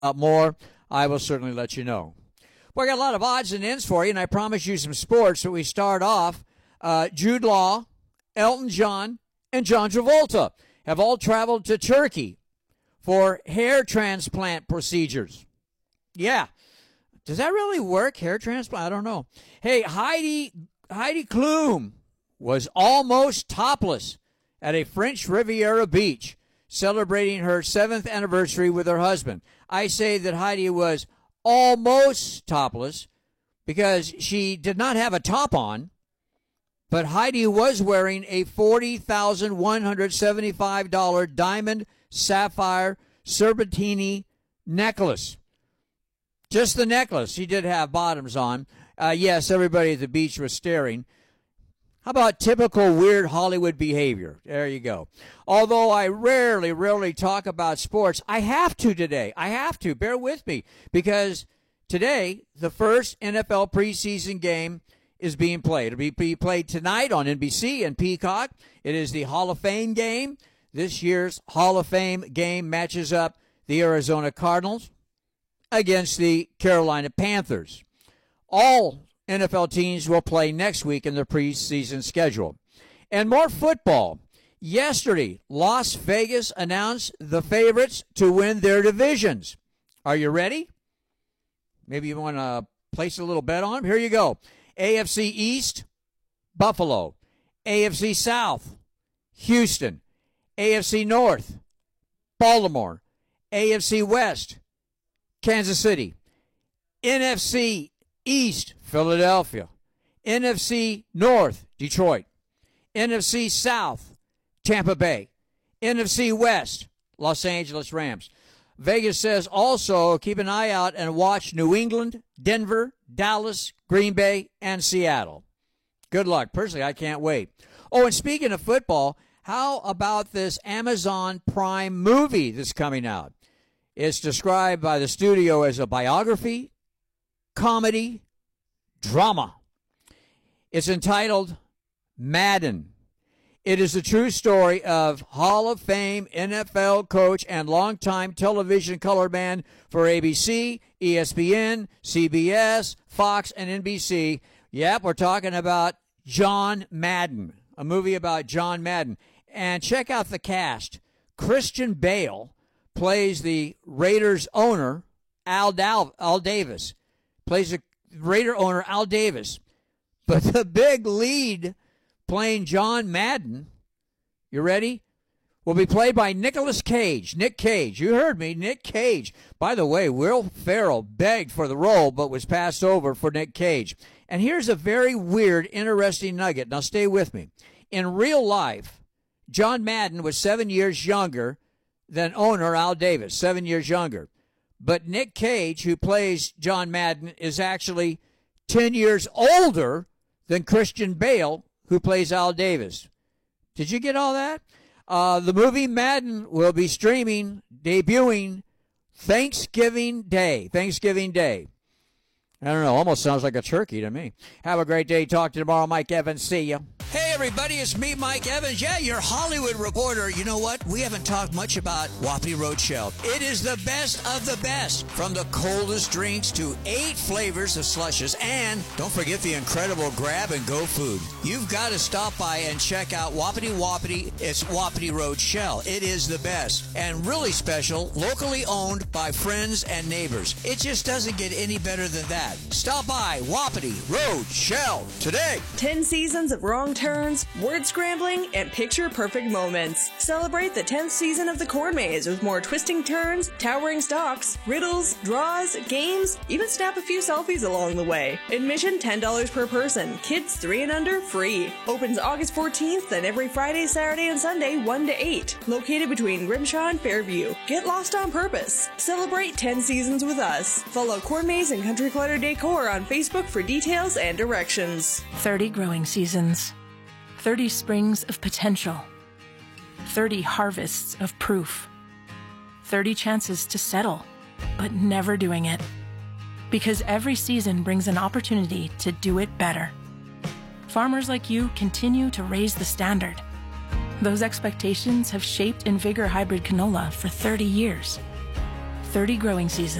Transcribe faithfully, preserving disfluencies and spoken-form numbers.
uh, more, I will certainly let you know. Well, I got a lot of odds and ends for you, and I promise you some sports. So we start off, uh, Jude Law, Elton John, and John Travolta have all traveled to Turkey for hair transplant procedures. Yeah. Does that really work, hair transplant? I don't know. Hey, Heidi Heidi Klum was almost topless at a French Riviera beach, celebrating her seventh anniversary with her husband. I say that Heidi was almost topless because she did not have a top on, but Heidi was wearing a forty thousand one hundred seventy-five dollars diamond sapphire serpentine necklace. Just the necklace. She did have bottoms on. Uh, yes, everybody at the beach was staring. How about typical weird Hollywood behavior? There you go. Although I rarely, rarely talk about sports, I have to today. I have to. Bear with me. Because today, the first N F L preseason game is being played. It'll be, be played tonight on N B C and Peacock. It is the Hall of Fame game. This year's Hall of Fame game matches up the Arizona Cardinals against the Carolina Panthers. All N F L teams will play next week in the preseason schedule. And more football. Yesterday, Las Vegas announced the favorites to win their divisions. Are you ready? Maybe you want to place a little bet on them? Here you go. A F C East, Buffalo. A F C South, Houston. A F C North, Baltimore. A F C West, Kansas City. N F C East, Philadelphia. N F C North, Detroit. N F C South, Tampa Bay. N F C West, Los Angeles Rams. Vegas says also keep an eye out and watch New England, Denver, Dallas, Green Bay, and Seattle. Good luck. Personally, I can't wait. Oh, and speaking of football, how about this Amazon Prime movie that's coming out? It's described by the studio as a biography, comedy, drama. It's entitled Madden. It is the true story of Hall of Fame N F L coach and longtime television color man for A B C, E S P N, C B S, Fox, and N B C. Yep, we're talking about John Madden, a movie about John Madden. And check out the cast. Christian Bale plays the Raiders owner, Al, Dal- Al Davis. Plays the Raider owner, Al Davis. But the big lead playing John Madden, you ready? Will be played by Nicolas Cage. Nick Cage. You heard me, Nick Cage. By the way, Will Ferrell begged for the role but was passed over for Nick Cage. And here's a very weird, interesting nugget. Now stay with me. In real life, John Madden was seven years younger than owner Al Davis, seven years younger. But Nick Cage, who plays John Madden, is actually ten years older than Christian Bale, who plays Al Davis. Did you get all that? Uh, the movie Madden will be streaming, debuting Thanksgiving Day. Thanksgiving Day. I don't know. Almost sounds like a turkey to me. Have a great day. Talk to you tomorrow. Mike Evans. See ya. Hey, everybody. It's me, Mike Evans. Yeah, your Hollywood reporter. You know what? We haven't talked much about Wapiti Roadshell. It is the best of the best. From the coldest drinks to eight flavors of slushes. And don't forget the incredible grab-and-go food. You've got to stop by and check out Wapiti Wapiti. It's Wapiti Roadshell. It is the best. And really special, locally owned by friends and neighbors. It just doesn't get any better than that. Stop by Wapiti Roadshell today. Ten seasons of wrong turns, word scrambling, and picture-perfect moments. Celebrate the tenth season of The Corn Maze with more twisting turns, towering stalks, riddles, draws, games, even snap a few selfies along the way. Admission ten dollars per person. Kids three and under free. Opens August fourteenth and every Friday, Saturday, and Sunday one to eight. Located between Grimshaw and Fairview. Get lost on purpose. Celebrate ten seasons with us. Follow Corn Maze and Country Clutter Decor on Facebook for details and directions. thirty growing seasons. thirty springs of potential. thirty harvests of proof. thirty chances to settle, but never doing it. Because every season brings an opportunity to do it better. Farmers like you continue to raise the standard. Those expectations have shaped Invigor Hybrid Canola for thirty years. thirty growing seasons.